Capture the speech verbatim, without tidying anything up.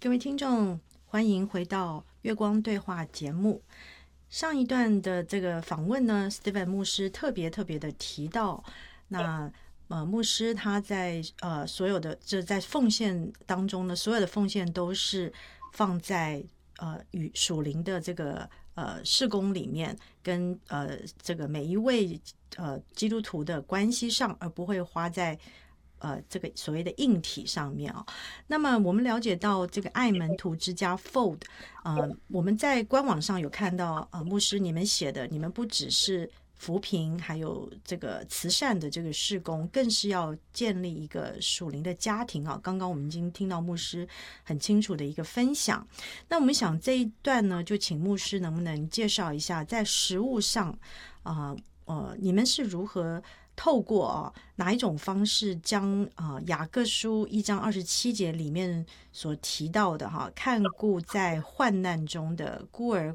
各位听众，欢迎回到月光对话节目。上一段的这个访问呢 ，Stephen 牧师特别特别的提到，那呃，牧师他在呃所有的这在奉献当中呢，所有的奉献都是放在呃与属灵的这个呃事工里面，跟呃这个每一位呃基督徒的关系上，而不会花在呃这个所谓的硬体上面啊。那么我们了解到这个爱门徒之家 Fold， 呃，我们在官网上有看到呃牧师你们写的，你们不只是扶贫，还有这个慈善的这个事工，更是要建立一个属灵的家庭啊。刚刚我们已经听到牧师很清楚的一个分享，那我们想这一段呢，就请牧师能不能介绍一下，在实务上啊 呃, 呃你们是如何透过啊哪一种方式将啊雅各书一章二十七节里面所提到的哈、啊、看顾在患难中的孤儿